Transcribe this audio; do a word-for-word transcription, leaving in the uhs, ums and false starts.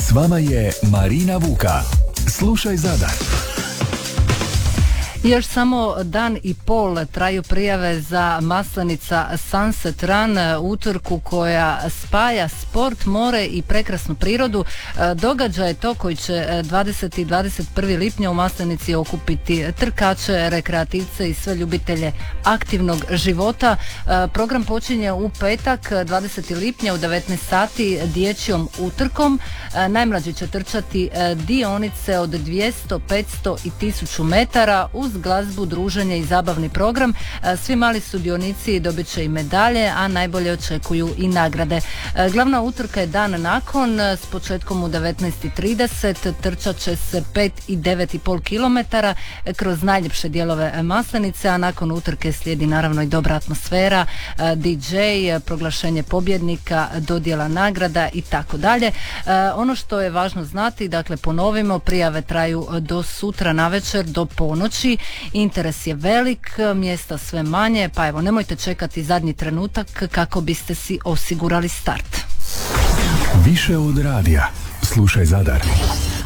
S vama je Marina Vuka. Slušaj Zadar. Još samo dan i pol traju prijave za Maslenica Sunset Run, utrku koja spaja sport, more i prekrasnu prirodu. Događaj je to koji će dvadesetog i dvadeset prvog lipnja u Maslenici okupiti trkače, rekreativce i sve ljubitelje aktivnog života. Program počinje u petak dvadesetog lipnja u devetnaest sati dječjom utrkom. Najmlađi će trčati dionice od dvjesto, petsto i tisuću metara uz glazbu, druženje i zabavni program. Svi mali sudionici dobit će i medalje, a najbolje očekuju i nagrade. Glavna utrka je dan nakon, s početkom u devetnaest i trideset. Trčat će se pet i devet i pol kilometara kroz najljepše dijelove Maslenice, a nakon utrke slijedi naravno i dobra atmosfera, D J, proglašenje pobjednika, dodjela nagrada i tako dalje. Ono što je važno znati, dakle ponovimo, prijave traju do sutra navečer, do ponoći. Interes je velik, mjesta sve manje, pa evo nemojte čekati zadnji trenutak kako biste si osigurali start. Više od radija. Slušaj Zadar.